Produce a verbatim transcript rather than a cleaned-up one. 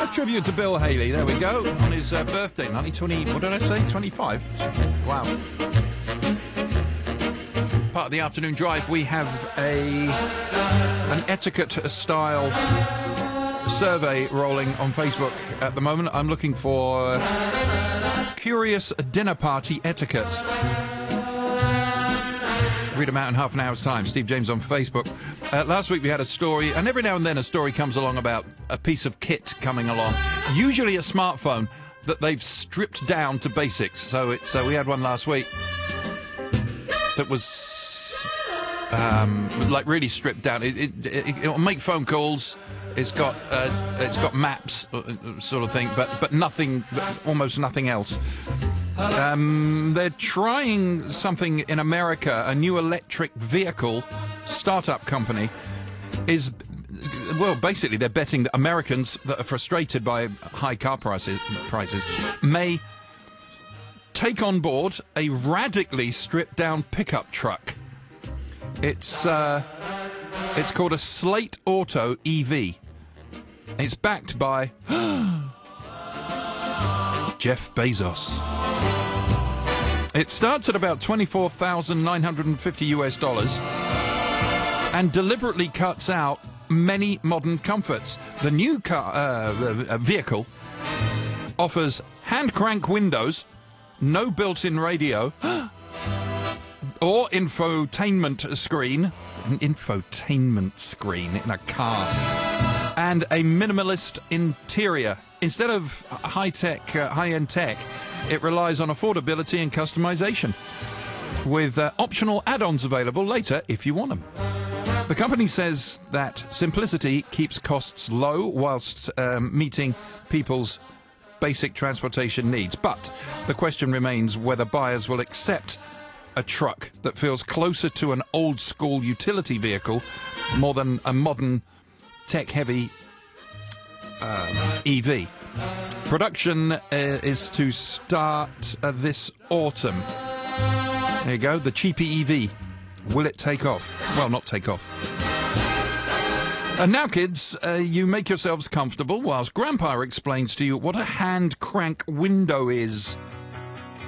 tribute to Bill Haley. There we go. On his uh, birthday, nineteen twenty. What did I say? twenty-five. Wow. Part of the afternoon drive, we have a an etiquette style survey rolling on Facebook at the moment. I'm looking for curious dinner party etiquette. Read them out in half an hour's time. Steve James on Facebook. Uh, last week we had a story, and every now and then a story comes along about a piece of kit coming along, usually a smartphone that they've stripped down to basics. So it's uh, we had one last week that was um, like really stripped down. It, it, it, it'll make phone calls. It's got uh, it's got maps, sort of thing, but but nothing, almost nothing else. Um, they're trying something in America. A new electric vehicle startup company is, well, basically they're betting that Americans that are frustrated by high car prices, prices may take on board a radically stripped-down pickup truck. It's uh, it's called a Slate Auto E V. It's backed by Jeff Bezos. It starts at about twenty-four thousand nine hundred fifty US dollars and deliberately cuts out many modern comforts. The new car uh, vehicle offers hand crank windows, no built-in radio, or infotainment screen, an infotainment screen in a car, and a minimalist interior. Instead of high-tech, uh, high-end tech, it relies on affordability and customization, with uh, optional add-ons available later if you want them. The company says that simplicity keeps costs low whilst um, meeting people's basic transportation needs. But the question remains whether buyers will accept a truck that feels closer to an old-school utility vehicle more than a modern, tech-heavy uh, E V. Production uh, is to start uh, this autumn. There you go, the cheapy E V. Will it take off? Well, not take off. And now, kids, uh, you make yourselves comfortable whilst Grandpa explains to you what a hand crank window is.